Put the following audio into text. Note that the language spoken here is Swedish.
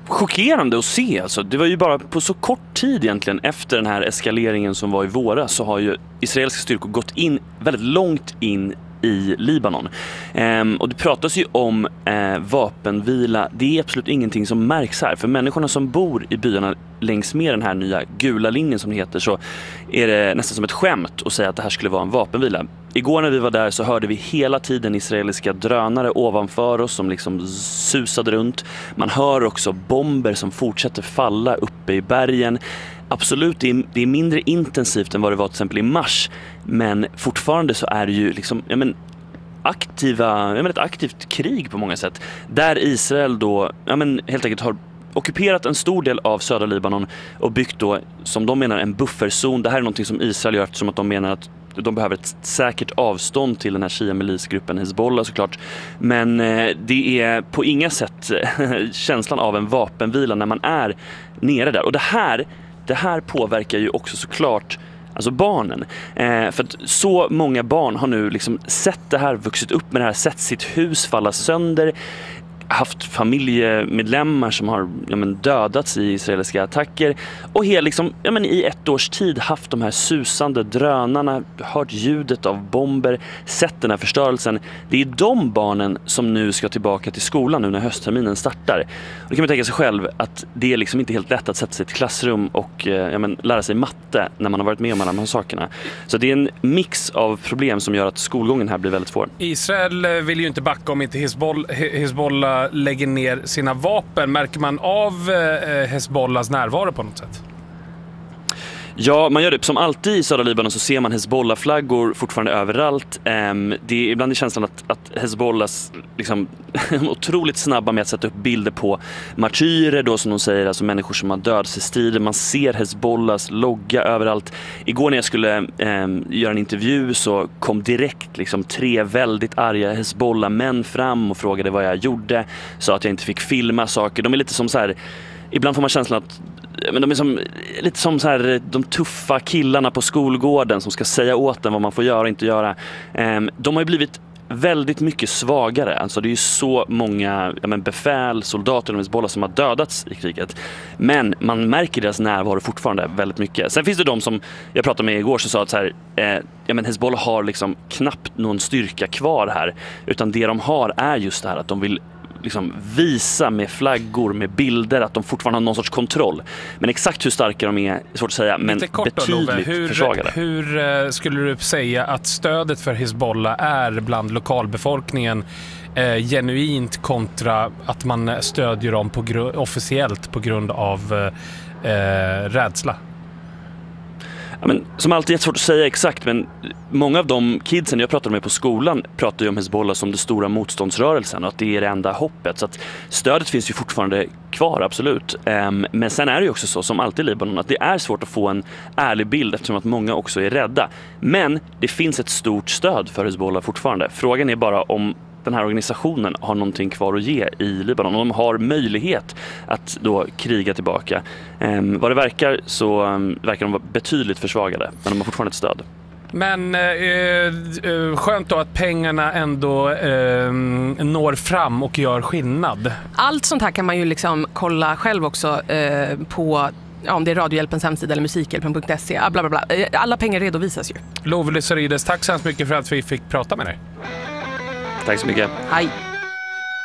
chockerande att se. Alltså, det var ju bara på så kort tid egentligen efter den här eskaleringen som var i våras, så har ju israeliska styrkor gått in väldigt långt in i Libanon. Och det pratas ju om vapenvila. Det är absolut ingenting som märks här. För människorna som bor i byarna längs med den här nya gula linjen som det heter, så är det nästan som ett skämt att säga att det här skulle vara en vapenvila. Igår när vi var där så hörde vi hela tiden israeliska drönare ovanför oss som liksom susade runt. Man hör också bomber som fortsätter falla uppe i bergen. Absolut, det är mindre intensivt än vad det var till exempel i mars. Men fortfarande så är det ju liksom, ett aktivt krig på många sätt. Där Israel då helt enkelt har ockuperat en stor del av södra Libanon och byggt då, som de menar, en bufferzon. Det här är någonting som Israel gör eftersom att de menar att de behöver ett säkert avstånd till den här Shia-milisgruppen Hezbollah såklart. Men det är på inga sätt känslan av en vapenvila när man är nere där. Och det här påverkar ju också såklart alltså barnen. För att så många barn har nu liksom sett det här, vuxit upp med det här, sett sitt hus falla sönder, haft familjemedlemmar som har dödats i israeliska attacker och i ett års tid haft de här susande drönarna, hört ljudet av bomber, sett den här förstörelsen. Det är de barnen som nu ska tillbaka till skolan nu när höstterminen startar. Och då kan man tänka sig själv att det är liksom inte helt lätt att sätta sig i ett klassrum och lära sig matte när man har varit med om alla de här sakerna. Så det är en mix av problem som gör att skolgången här blir väldigt svår. Israel vill ju inte backa om inte Hezbollah lägger ner sina vapen. Märker man av Hezbollahs närvaro på något sätt? Ja, man gör det. Som alltid i södra Libanon så ser man Hezbollah-flaggor fortfarande överallt. Det är ibland i känslan att Hezbollahs otroligt snabba med att sätta upp bilder på martyrer då, som de säger, alltså människor som har dödats i strider. Man ser Hezbollahs logga överallt. Igår när jag skulle göra en intervju så kom direkt 3 väldigt arga Hezbollah-män fram och frågade vad jag gjorde. Sa att jag inte fick filma saker. De är lite som så här, ibland får man känslan att de är lite som så här, de tuffa killarna på skolgården som ska säga åt en vad man får göra och inte göra. De har ju blivit väldigt mycket svagare. Alltså det är ju så många befäl, soldater och Hezbollah som har dödats i kriget. Men man märker deras närvaro fortfarande väldigt mycket. Sen finns det de som jag pratade med igår som sa att så här, Hezbollah har knappt någon styrka kvar här. Utan det de har är just det här att de vill visa med flaggor, med bilder att de fortfarande har någon sorts kontroll. Men exakt hur starka de är svårt att säga, men betydligt försvagade. Hur skulle du säga att stödet för Hezbollah är bland lokalbefolkningen genuint kontra att man stödjer dem officiellt på grund av rädsla? Ja, men, som alltid är det svårt att säga exakt, men många av de kidsen jag pratade med på skolan pratar ju om Hezbollah som det stora motståndsrörelsen och att det är det enda hoppet. Så att stödet finns ju fortfarande kvar, absolut. Men sen är det ju också så, som alltid i Libanon, att det är svårt att få en ärlig bild eftersom att många också är rädda. Men det finns ett stort stöd för Hezbollah fortfarande. Frågan är bara om den här organisationen har någonting kvar att ge i Libanon och de har möjlighet att då kriga tillbaka. Vad det verkar så verkar de vara betydligt försvagade, men de har fortfarande ett stöd. Men skönt då att pengarna ändå når fram och gör skillnad. Allt sånt här kan man ju kolla själv också på, om det är Radiohjälpens hemsida eller musikhjälpen.se. Bla bla bla. Alla pengar redovisas ju. Love Lissarides, tack så hemskt mycket för att vi fick prata med dig. Tack så mycket. Hej.